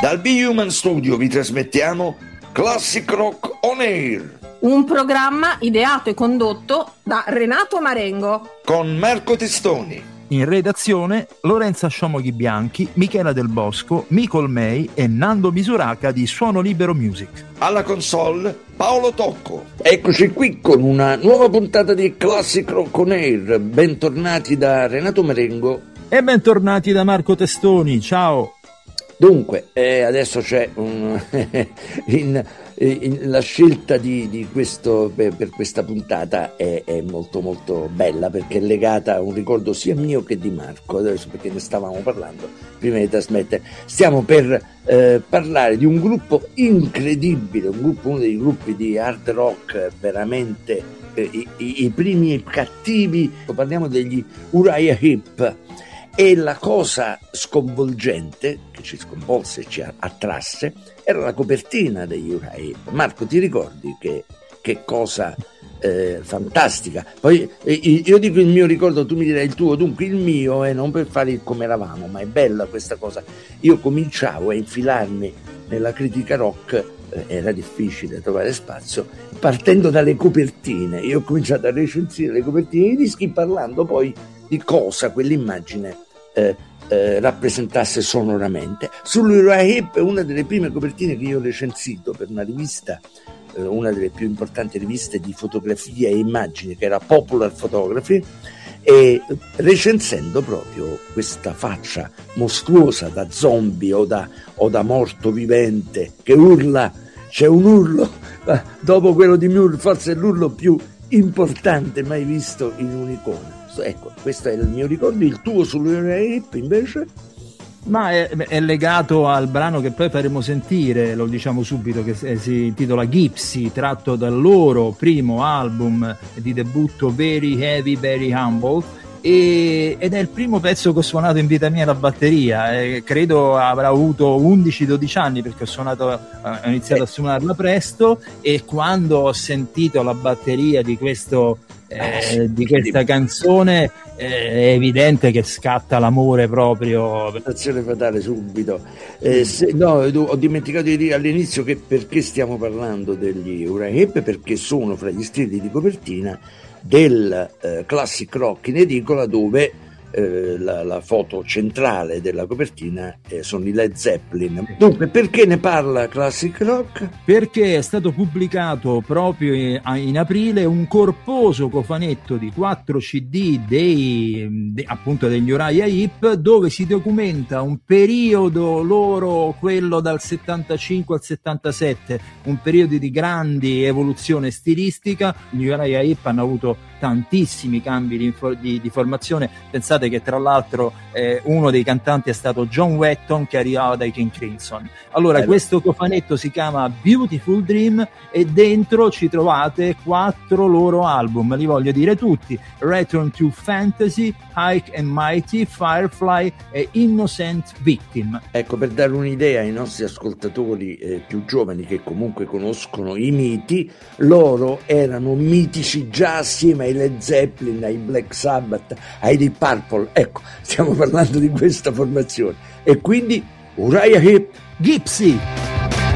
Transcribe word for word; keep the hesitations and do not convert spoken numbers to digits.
Dal Be Human Studio vi trasmettiamo Classic Rock On Air, un programma ideato e condotto da Renato Marengo con Marco Testoni. In redazione Lorenza Sciomoghi Bianchi, Michela Del Bosco, Micol May e Nando Misuraca di Suono Libero Music. Alla console Paolo Tocco. Eccoci qui con una nuova puntata di Classic Rock On Air. Bentornati da Renato Marengo e bentornati da Marco Testoni. Ciao. Dunque, eh, adesso c'è un in, in, la scelta di, di questo per, per questa puntata è, è molto molto bella, perché è legata a un ricordo sia mio che di Marco. Adesso, perché ne stavamo parlando prima di trasmettere, stiamo per eh, parlare di un gruppo incredibile, un gruppo, uno dei gruppi di hard rock veramente eh, i, i, i primi e cattivi. Parliamo degli Uriah Heep. E la cosa sconvolgente, che ci sconvolse e ci attrasse, era la copertina degli Uriah Heep. Marco, ti ricordi che, che cosa eh, fantastica? Poi eh, io dico il mio ricordo, tu mi dirai il tuo. Dunque il mio è non per fare come eravamo, ma è bella questa cosa. Io cominciavo a infilarmi nella critica rock, eh, era difficile trovare spazio, partendo dalle copertine. Io ho cominciato a recensire le copertine dei dischi, parlando poi di cosa quell'immagine Eh, eh, rappresentasse sonoramente. Sull'Uriah Heep, una delle prime copertine che io ho recensito per una rivista, eh, una delle più importanti riviste di fotografia e immagini, che era Popular Photography, e recensendo proprio questa faccia mostruosa da zombie o da, o da morto vivente che urla, c'è un urlo, eh, dopo quello di Muir forse è l'urlo più importante mai visto in un'icona. Ecco, questo è il mio ricordo. Il tuo sull'Uriah Heep invece? Ma è, è legato al brano che poi faremo sentire, lo diciamo subito, che si intitola Gypsy, tratto dal loro primo album di debutto Very Heavy, Very Humble, e, ed è il primo pezzo che ho suonato in vita mia la batteria. Eh, credo avrà avuto undici dodici anni, perché ho suonato, eh, ho iniziato a suonarla presto, e quando ho sentito la batteria di questo Eh, di questa canzone eh, è evidente che scatta l'amore proprio. Azione fatale subito. Eh, se, no, ho dimenticato di dire all'inizio che perché stiamo parlando degli Uriah Heep, perché sono fra gli stili di copertina del eh, Classic Rock in edicola, dove eh, la, la foto centrale della copertina eh, sono i Led Zeppelin. Dunque, perché ne parla Classic Rock? Perché è stato pubblicato proprio in, in aprile un corposo cofanetto di quattro C D dei, de, appunto degli Uriah Heep, dove si documenta un periodo loro, quello dal settantacinque al settantasette, un periodo di grandi evoluzione stilistica. Gli Uriah Heep hanno avuto tantissimi cambi di, di, di formazione. Pensate che tra l'altro eh, uno dei cantanti è stato John Wetton, che arrivava dai King Crimson. Allora, Bello. Questo cofanetto si chiama Beautiful Dream e dentro ci trovate quattro loro album, li voglio dire tutti: Return to Fantasy, High and Mighty, Firefly e Innocent Victim. Ecco, per dare un'idea ai nostri ascoltatori eh, più giovani, che comunque conoscono i miti, loro erano mitici già assieme ai Led Zeppelin, ai Black Sabbath, ai Deep Purple. Ecco, stiamo parlando di questa formazione. E quindi Uriah Heep, Gypsy.